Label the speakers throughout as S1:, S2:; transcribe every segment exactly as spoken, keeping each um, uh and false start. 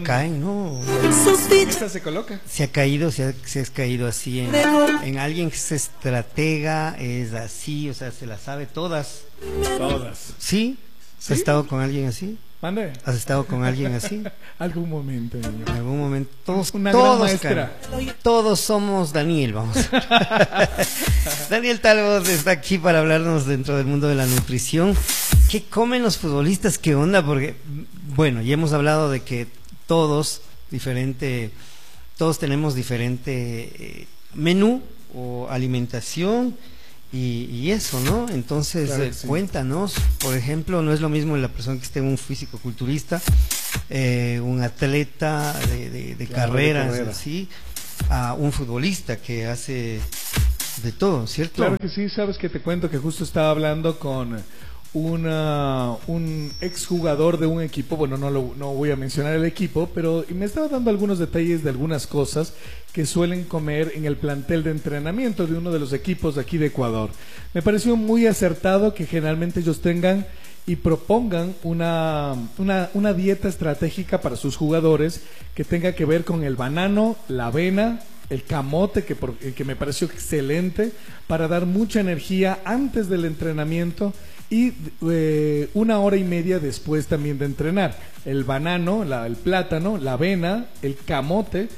S1: caen, ¿no?
S2: Esta se coloca.
S1: Se ha caído, se ha, se ha caído así en, en alguien que es estratega, es así, o sea, se las sabe todas.
S2: Todas.
S1: ¿Sí?
S2: ¿Sí?
S1: ¿Has estado con alguien así?
S2: Mande.
S1: ¿Has estado con alguien así?
S2: Algún momento, niño.
S1: En algún momento. Todos,
S2: Una gran
S1: todos,
S2: maestra.
S1: caen. Todos somos Daniel, vamos. Daniel Talbot está aquí para hablarnos dentro del mundo de la nutrición. ¿Qué comen los futbolistas? ¿Qué onda? Porque, bueno, ya hemos hablado de que todos, diferente, todos tenemos diferente eh, menú o alimentación. Y, y eso, ¿no? Entonces,
S2: Claro
S1: eh,
S2: sí.
S1: cuéntanos, por ejemplo, no es lo mismo la persona que esté un físico-culturista, eh, un atleta de, de, de
S2: Claro,
S1: carreras,
S2: de carrera.
S1: así, a un futbolista que hace de todo, ¿cierto?
S2: Claro que sí, sabes que te cuento que justo estaba hablando con una, un exjugador de un equipo, bueno, no, lo, no voy a mencionar el equipo, pero me estaba dando algunos detalles de algunas cosas que suelen comer en el plantel de entrenamiento de uno de los equipos de aquí de Ecuador. Me pareció muy acertado que generalmente ellos tengan y propongan una, una, una dieta estratégica para sus jugadores que tenga que ver con el banano, la avena, el camote, que, por, que me pareció excelente, para dar mucha energía antes del entrenamiento y eh, una hora y media después también de entrenar. El banano, la, el plátano, la avena, el camote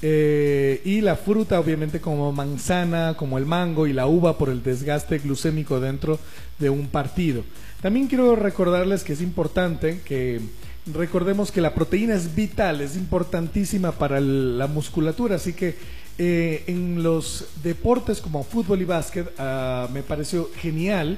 S2: eh, y la fruta, obviamente, como manzana, como el mango y la uva, por el desgaste glucémico dentro de un partido. También quiero recordarles que es importante que recordemos que la proteína es vital, es importantísima para el, la musculatura, así que eh, en los deportes como fútbol y básquet uh, me pareció genial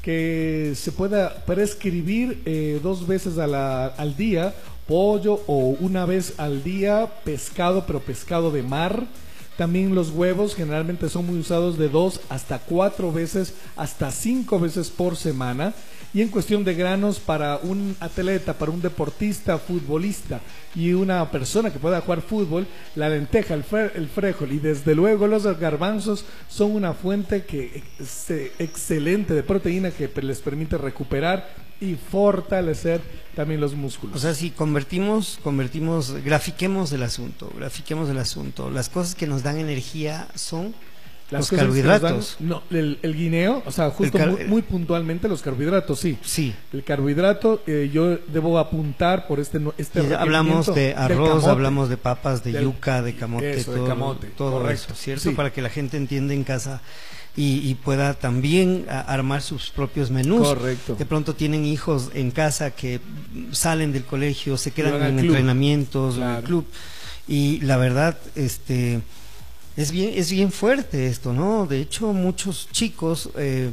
S2: que se pueda prescribir eh, dos veces a la, al día pollo o una vez al día pescado, pero pescado de mar. También los huevos generalmente son muy usados de dos hasta cuatro veces, hasta cinco veces por semana. Y en cuestión de granos, para un atleta, para un deportista, futbolista y una persona que pueda jugar fútbol, la lenteja, el, fre el frijol y desde luego los garbanzos son una fuente que es excelente de proteína que les permite recuperar y fortalecer también los músculos.
S1: O sea, si convertimos, convertimos, grafiquemos el asunto, grafiquemos el asunto. Las cosas que nos dan energía son
S2: Las
S1: los carbohidratos.
S2: Dan, no, el, el guineo, o sea, justo muy, muy puntualmente los carbohidratos, sí.
S1: Sí.
S2: El carbohidrato, eh, yo debo apuntar por este este
S1: hablamos de arroz, hablamos de papas, de del, yuca, de camote,
S2: eso,
S1: todo,
S2: de camote,
S1: todo
S2: correcto,
S1: eso, ¿cierto?
S2: Sí.
S1: Para que la gente entienda en casa y, y pueda también a, armar sus propios menús.
S2: Correcto.
S1: De pronto tienen hijos en casa que salen del colegio, se quedan en
S2: club.
S1: entrenamientos,
S2: Claro.
S1: en el club, y la verdad, este... Es bien, es bien fuerte esto, ¿no? De hecho, muchos chicos eh,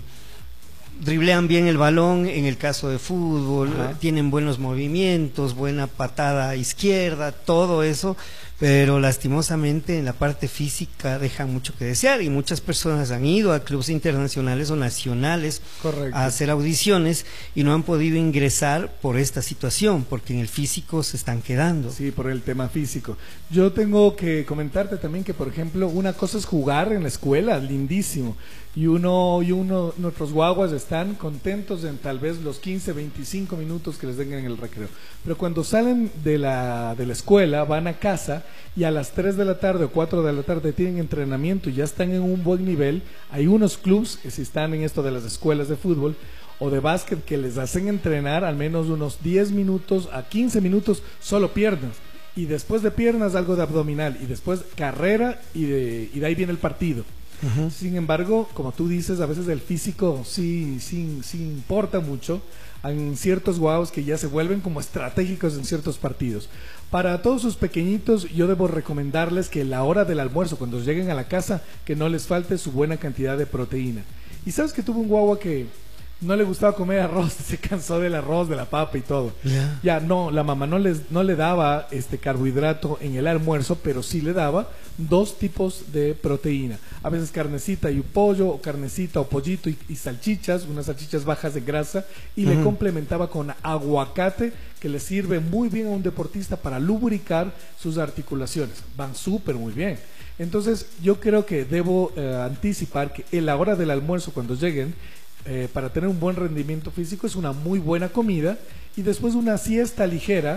S1: driblean bien el balón en el caso de fútbol, eh, tienen buenos movimientos, buena patada izquierda, todo eso, pero lastimosamente en la parte física dejan mucho que desear y muchas personas han ido a clubes internacionales o nacionales
S2: Correcto.
S1: a hacer audiciones y no han podido ingresar por esta situación, porque en el físico se están quedando.
S2: Sí, por el tema físico. Yo tengo que comentarte también que, por ejemplo, una cosa es jugar en la escuela, lindísimo, y uno y uno nuestros guaguas están contentos en tal vez los quince, veinticinco minutos que les den en el recreo. Pero cuando salen de la de la escuela, van a casa y a las tres de la tarde o cuatro de la tarde tienen entrenamiento y ya están en un buen nivel. Hay unos clubs que si están en esto de las escuelas de fútbol o de básquet que les hacen entrenar al menos unos diez minutos a quince minutos solo piernas. Y después de piernas algo de abdominal y después carrera y de, y de ahí viene el partido. Uh-huh. Sin embargo, como tú dices, a veces el físico sí, sí, sí importa mucho en ciertos guaos que ya se vuelven como estratégicos en ciertos partidos. Para todos sus pequeñitos yo debo recomendarles que a la hora del almuerzo, cuando lleguen a la casa, que no les falte su buena cantidad de proteína. Y sabes que tuve un guagua que no le gustaba comer arroz, se cansó del arroz, de la papa y todo. Yeah. Ya no, la mamá no les no le daba este carbohidrato en el almuerzo, pero sí le daba dos tipos de proteína. A veces carnecita y pollo, o carnecita o pollito y, y salchichas, unas salchichas bajas de grasa, y uh-huh. le complementaba con aguacate, que le sirve muy bien a un deportista para lubricar sus articulaciones. Van súper muy bien. Entonces yo creo que debo eh, anticipar que en la hora del almuerzo, cuando lleguen, Eh, para tener un buen rendimiento físico, es una muy buena comida, y después una siesta ligera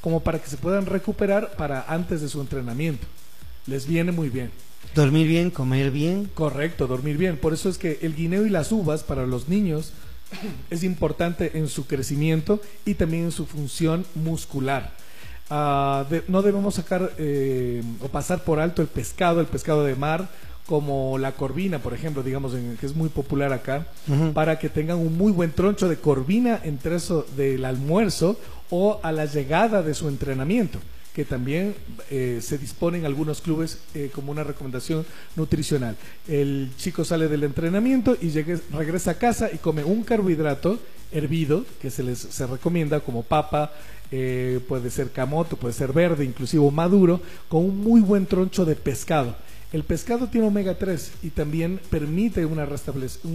S2: como para que se puedan recuperar para antes de su entrenamiento. Les viene muy bien.
S1: Dormir bien, comer bien.
S2: Correcto, dormir bien. Por eso es que el guineo y las uvas para los niños es importante en su crecimiento y también en su función muscular. Uh, de, no debemos sacar eh, o pasar por alto el pescado, el pescado de mar, como la corvina, por ejemplo, digamos, en, que es muy popular acá, uh-huh. para que tengan un muy buen troncho de corvina entre eso del almuerzo o a la llegada de su entrenamiento, que también eh, se dispone en algunos clubes eh, como una recomendación nutricional. El chico sale del entrenamiento y llegue, regresa a casa y come un carbohidrato hervido, que se les se recomienda como papa, eh, puede ser camote, puede ser verde, inclusive maduro, con un muy buen troncho de pescado. El pescado tiene omega tres y también permite una restablecimiento